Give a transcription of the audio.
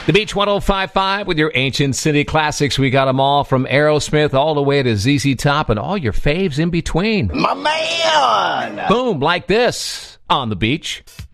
The Beach 105.5 with your ancient city classics. We got them all from Aerosmith all the way to ZZ Top and all your faves in between. My man! Boom, like this on the beach.